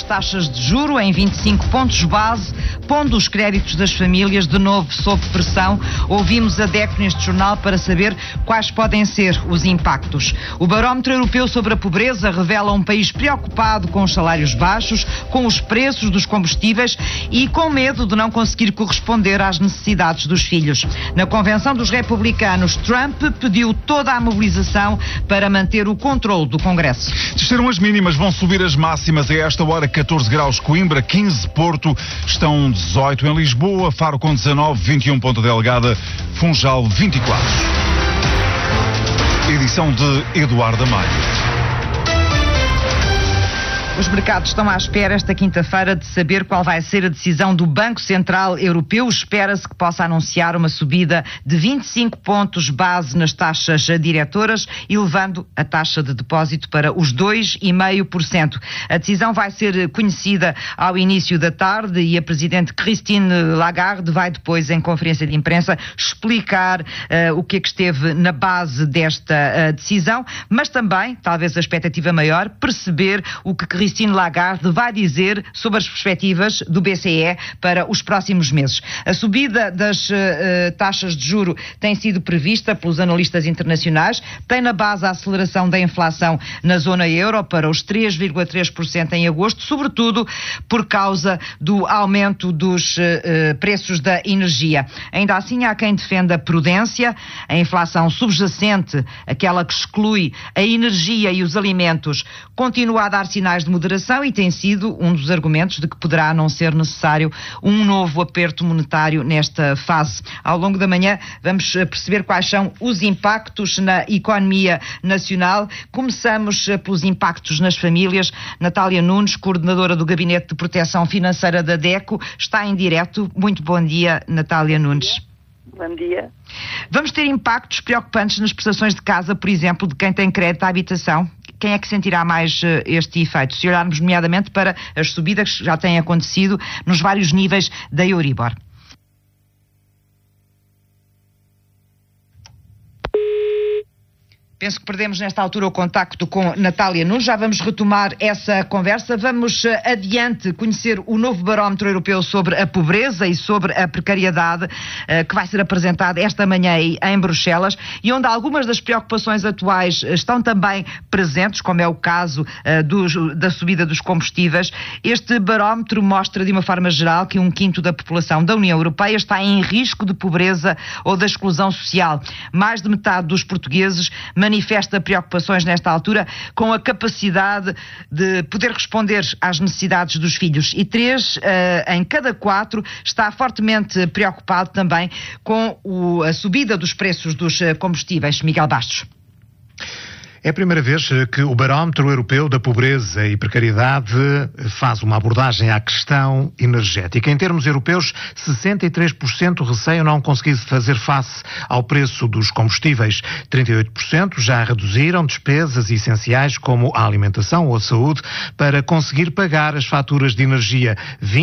taxas de juro em 25 pontos base, pondo os créditos das famílias de novo sob pressão. Ouvimos a DECO neste jornal para saber quais podem ser os impactos. O Barómetro Europeu sobre a Pobreza revela um país preocupado com os salários baixos, com os preços dos combustíveis e com medo de não conseguir corresponder às necessidades dos filhos. Na convenção dos republicanos, Trump pediu toda a mobilização para manter o controle do Congresso. Desceram as mínimas, vão subir as máximas. A esta hora, 14 graus Coimbra, 15 Porto, estão 18 em Lisboa, Faro com 19, 21 Ponta Delgada, Funchal 24. Edição de Eduardo Amaro. Os mercados estão à espera esta quinta-feira de saber qual vai ser a decisão do Banco Central Europeu. Espera-se que possa anunciar uma subida de 25 pontos base nas taxas diretoras, elevando a taxa de depósito para os 2,5%. A decisão vai ser conhecida ao início da tarde e a Presidente Christine Lagarde vai depois, em conferência de imprensa, explicar o que é que esteve na base desta decisão, mas também, talvez a expectativa maior, perceber o que Christine Lagarde vai dizer sobre as perspectivas do BCE para os próximos meses. A subida das taxas de juro tem sido prevista pelos analistas internacionais, tem na base a aceleração da inflação na zona euro para os 3,3% em agosto, sobretudo por causa do aumento dos preços da energia. Ainda assim, há quem defenda a prudência, a inflação subjacente, aquela que exclui a energia e os alimentos, continua a dar sinais de moderação e tem sido um dos argumentos de que poderá não ser necessário um novo aperto monetário nesta fase. Ao longo da manhã vamos perceber quais são os impactos na economia nacional. Começamos pelos impactos nas famílias. Natália Nunes, coordenadora do Gabinete de Proteção Financeira da DECO, está em direto. Muito bom dia, Natália Nunes. Bom dia. Vamos ter impactos preocupantes nas prestações de casa, por exemplo, de quem tem crédito à habitação? Quem é que sentirá mais este efeito? Se olharmos nomeadamente para as subidas que já têm acontecido nos vários níveis da Euribor. Penso que perdemos nesta altura o contacto com Natália Nunes. Já vamos retomar essa conversa. Vamos adiante conhecer o novo barómetro europeu sobre a pobreza e sobre a precariedade que vai ser apresentado esta manhã em Bruxelas e onde algumas das preocupações atuais estão também presentes, como é o caso da subida dos combustíveis. Este barómetro mostra de uma forma geral que 1/5 da população da União Europeia está em risco de pobreza ou de exclusão social. Mais de metade dos portugueses manifesta preocupações nesta altura com a capacidade de poder responder às necessidades dos filhos. E 3 em cada 4 está fortemente preocupado também com a subida dos preços dos combustíveis. Miguel Bastos. É a primeira vez que o Barómetro Europeu da Pobreza e Precariedade faz uma abordagem à questão energética. Em termos europeus, 63% receiam não conseguir fazer face ao preço dos combustíveis. 38% já reduziram despesas essenciais como a alimentação ou a saúde para conseguir pagar as faturas de energia.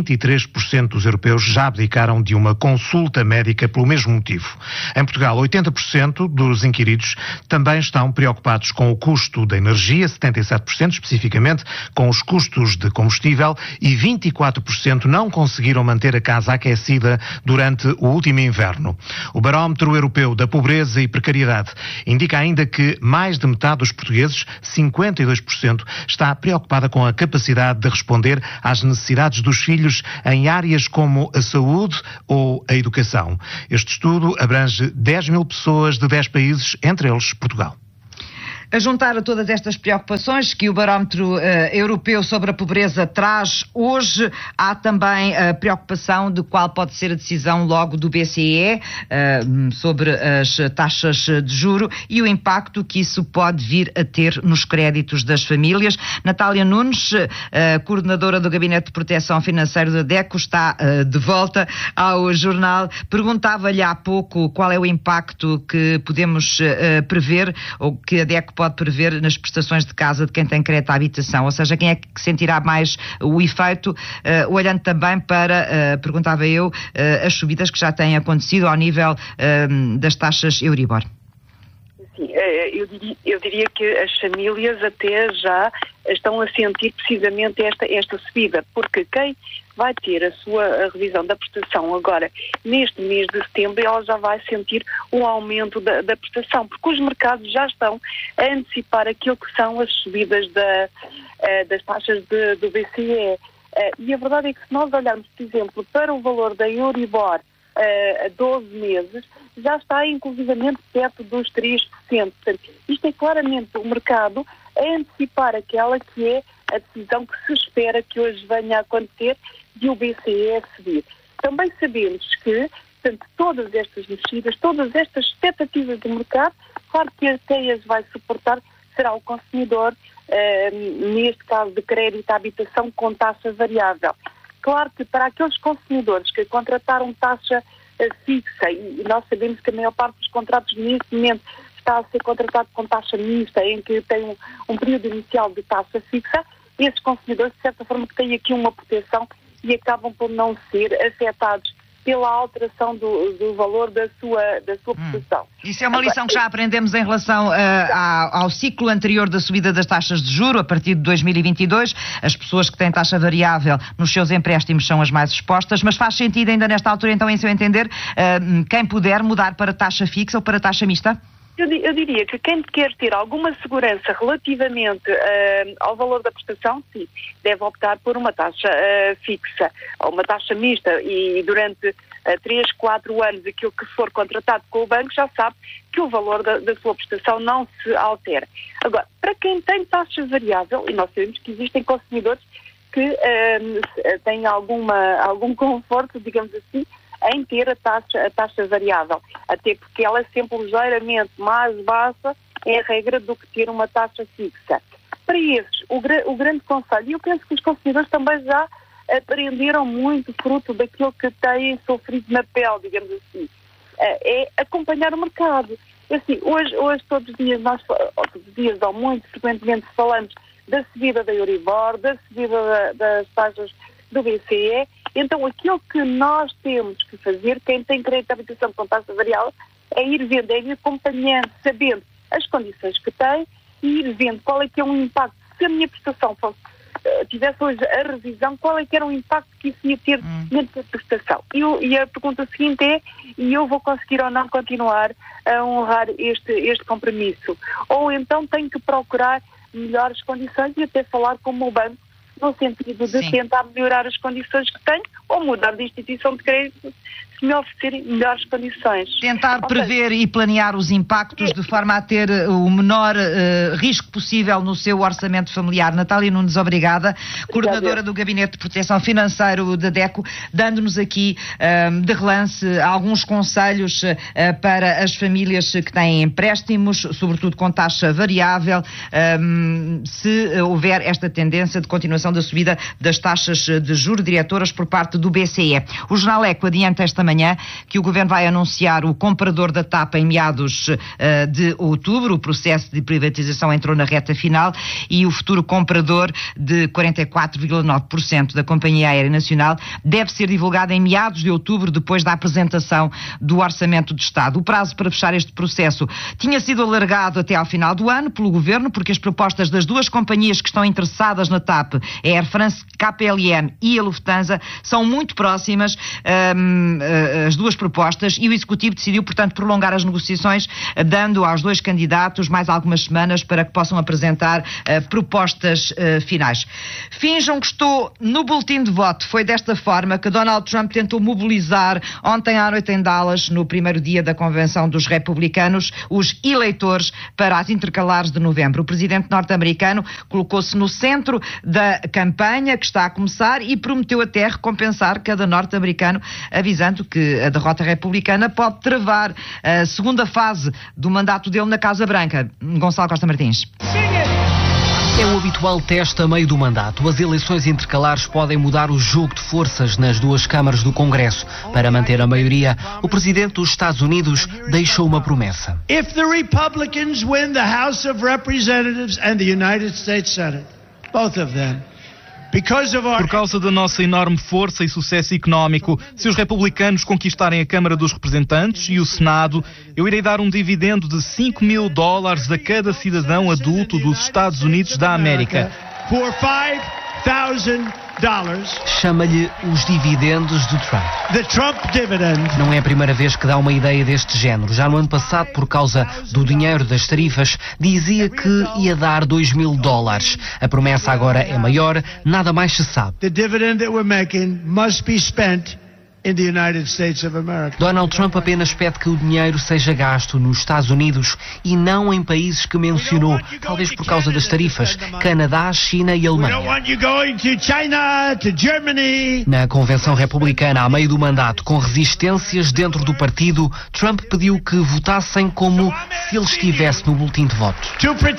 23% dos europeus já abdicaram de uma consulta médica pelo mesmo motivo. Em Portugal, 80% dos inquiridos também estão preocupados com o custo da energia, 77% especificamente com os custos de combustível e 24% não conseguiram manter a casa aquecida durante o último inverno. O Barómetro Europeu da Pobreza e Precariedade indica ainda que mais de metade dos portugueses, 52%, está preocupada com a capacidade de responder às necessidades dos filhos em áreas como a saúde ou a educação. Este estudo abrange 10 mil pessoas de 10 países, entre eles Portugal. A juntar a todas estas preocupações que o Barómetro Europeu sobre a Pobreza traz hoje, há também a preocupação de qual pode ser a decisão logo do BCE sobre as taxas de juro e o impacto que isso pode vir a ter nos créditos das famílias. Natália Nunes, coordenadora do Gabinete de Proteção Financeira da DECO, está de volta ao jornal. Perguntava-lhe há pouco qual é o impacto que podemos prever ou que a DECO pode prever nas prestações de casa de quem tem crédito à habitação, ou seja, quem é que sentirá mais o efeito, olhando também para, perguntava eu, as subidas que já têm acontecido ao nível das taxas Euribor. Sim, eu diria que as famílias até já estão a sentir precisamente esta subida, porque quem vai ter a sua revisão da prestação agora, neste mês de setembro, ela já vai sentir um aumento da prestação, porque os mercados já estão a antecipar aquilo que são as subidas das taxas do BCE. E a verdade é que se nós olharmos, por exemplo, para o valor da Euribor a 12 meses, já está inclusivamente perto dos 3%. Portanto, isto é claramente o mercado a antecipar aquela que é a decisão que se espera que hoje venha a acontecer de o BCE subir. Também sabemos que, portanto, todas estas mexidas, todas estas expectativas do mercado, claro que quem as vai suportar será o consumidor, neste caso de crédito à habitação com taxa variável. Claro que para aqueles consumidores que contrataram taxa fixa, e nós sabemos que a maior parte dos contratos neste momento está a ser contratado com taxa mista, em que tem um período inicial de taxa fixa, esses consumidores, de certa forma, que têm aqui uma proteção e acabam por não ser afetados pela alteração do valor da sua proteção. Isso é uma lição que já aprendemos em relação ao ciclo anterior da subida das taxas de juro, a partir de 2022. As pessoas que têm taxa variável nos seus empréstimos são as mais expostas, mas faz sentido ainda nesta altura, então, em seu entender, quem puder mudar para taxa fixa ou para taxa mista? Eu diria que quem quer ter alguma segurança relativamente ao valor da prestação, sim, deve optar por uma taxa fixa ou uma taxa mista, e durante 3, 4 anos aquilo que for contratado com o banco já sabe que o valor da sua prestação não se altera. Agora, para quem tem taxa variável, e nós sabemos que existem consumidores que têm algum conforto, digamos assim, em ter a taxa variável, até porque ela é sempre ligeiramente mais baixa, é a regra, do que ter uma taxa fixa. Para esses, o grande conselho, e eu penso que os consumidores também já aprenderam muito fruto daquilo que têm sofrido na pele, digamos assim, é acompanhar o mercado. Assim, hoje todos os dias ou muito frequentemente falamos da subida da Euribor, da subida das taxas do BCE. Então, aquilo que nós temos que fazer, quem tem crédito à habitação com taxa variável, é ir vendo, é ir acompanhando, sabendo as condições que tem e ir vendo qual é que é o impacto. Se a minha prestação tivesse hoje a revisão, qual é que era o impacto que isso ia ter dentro da prestação. E a pergunta seguinte é, e eu vou conseguir ou não continuar a honrar este compromisso? Ou então tenho que procurar melhores condições e até falar com o meu banco, no sentido de tentar melhorar as condições que tenho, ou mudar de instituição de crédito se me oferecerem melhores condições. Tentar prever e planear os impactos de forma a ter o menor risco possível no seu orçamento familiar. Natália Nunes, obrigada. Coordenadora do Gabinete de Proteção Financeiro da DECO, dando-nos aqui de relance alguns conselhos para as famílias que têm empréstimos, sobretudo com taxa variável, se houver esta tendência de continuação da subida das taxas de juros diretoras por parte do BCE. O Jornal Eco adianta esta manhã que o Governo vai anunciar o comprador da TAP em meados de outubro. O processo de privatização entrou na reta final e o futuro comprador de 44,9% da Companhia Aérea Nacional deve ser divulgado em meados de outubro, depois da apresentação do Orçamento de Estado. O prazo para fechar este processo tinha sido alargado até ao final do ano pelo Governo, porque as propostas das duas companhias que estão interessadas na TAP, a Air France, KPLM e a Lufthansa, são muito próximas, as duas propostas, e o Executivo decidiu, portanto, prolongar as negociações, dando aos dois candidatos mais algumas semanas para que possam apresentar propostas finais. Finjam que estou no boletim de voto. Foi desta forma que Donald Trump tentou mobilizar ontem à noite em Dallas, no primeiro dia da convenção dos republicanos, os eleitores para as intercalares de novembro. O presidente norte-americano colocou-se no centro da campanha que está a começar e prometeu até recompensar cada norte-americano, avisando que a derrota republicana pode travar a segunda fase do mandato dele na Casa Branca. Gonçalo Costa Martins. É o habitual teste a meio do mandato. As eleições intercalares podem mudar o jogo de forças nas duas câmaras do Congresso. Para manter a maioria, o presidente dos Estados Unidos deixou uma promessa. If the Republicans win the House of Representatives and the United States Senate, both of them, Por causa da nossa enorme força e sucesso económico, se os republicanos conquistarem a Câmara dos Representantes e o Senado, eu irei dar um dividendo de $5.000 a cada cidadão adulto dos Estados Unidos da América. Chama-lhe os dividendos de Trump. The Trump dividend. Não é a primeira vez que dá uma ideia deste género. Já no ano passado, por causa do dinheiro das tarifas, dizia que ia dar $2.000. A promessa agora é maior, nada mais se sabe. The dividend that we're making must be spent in the United States of America. Donald Trump apenas pede que o dinheiro seja gasto nos Estados Unidos e não em países que mencionou, talvez por causa das tarifas, Canadá, China e Alemanha. Na convenção republicana, a meio do mandato, com resistências dentro do partido, Trump pediu que votassem como se ele estivesse no boletim de voto.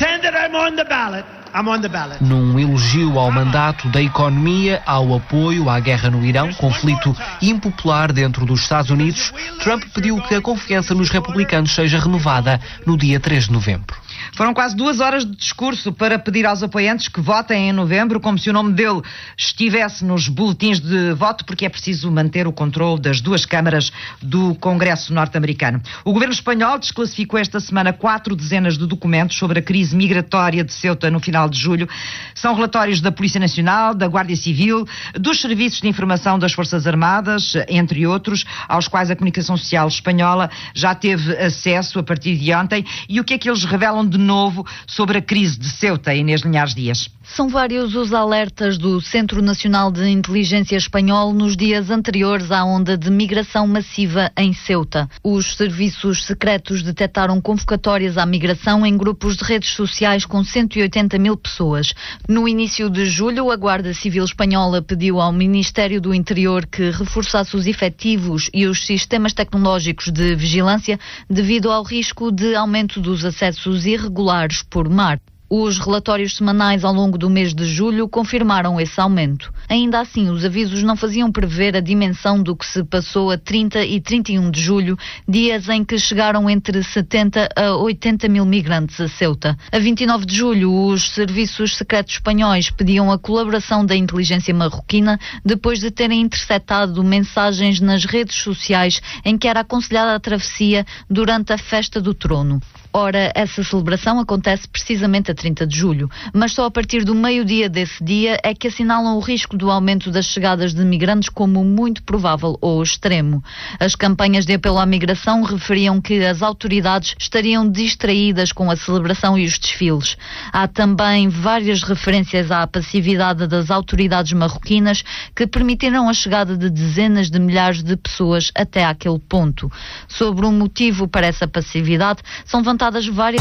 Num elogio ao mandato da economia, ao apoio à guerra no Irão, conflito impopular dentro dos Estados Unidos, Trump pediu que a confiança nos republicanos seja renovada no dia 3 de novembro. Foram quase 2 horas de discurso para pedir aos apoiantes que votem em novembro, como se o nome dele estivesse nos boletins de voto, porque é preciso manter o controle das 2 câmaras do Congresso norte-americano. O governo espanhol desclassificou esta semana 4 dezenas de documentos sobre a crise migratória de Ceuta no final de julho. São relatórios da Polícia Nacional, da Guardia Civil, dos Serviços de Informação das Forças Armadas, entre outros, aos quais a comunicação social espanhola já teve acesso a partir de ontem. E o que é que eles revelam de novo sobre a crise de Ceuta, Inês Linhares Dias? São vários os alertas do Centro Nacional de Inteligência Espanhol nos dias anteriores à onda de migração massiva em Ceuta. Os serviços secretos detectaram convocatórias à migração em grupos de redes sociais com 180 mil pessoas. No início de julho, a Guarda Civil Espanhola pediu ao Ministério do Interior que reforçasse os efetivos e os sistemas tecnológicos de vigilância devido ao risco de aumento dos acessos irregulares por mar. Os relatórios semanais ao longo do mês de julho confirmaram esse aumento. Ainda assim, os avisos não faziam prever a dimensão do que se passou a 30 e 31 de julho, dias em que chegaram entre 70 a 80 mil migrantes a Ceuta. A 29 de julho, os serviços secretos espanhóis pediam a colaboração da inteligência marroquina depois de terem interceptado mensagens nas redes sociais em que era aconselhada a travessia durante a Festa do Trono. Ora, essa celebração acontece precisamente a 30 de julho, mas só a partir do meio-dia desse dia é que assinalam o risco do aumento das chegadas de migrantes como muito provável ou extremo. As campanhas de apelo à migração referiam que as autoridades estariam distraídas com a celebração e os desfiles. Há também várias referências à passividade das autoridades marroquinas que permitiram a chegada de dezenas de milhares de pessoas até àquele ponto. Sobre o motivo para essa passividade, são levantadas várias...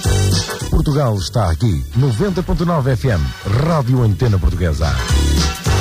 Portugal está aqui, 90.9 FM, Rádio Antena Portuguesa.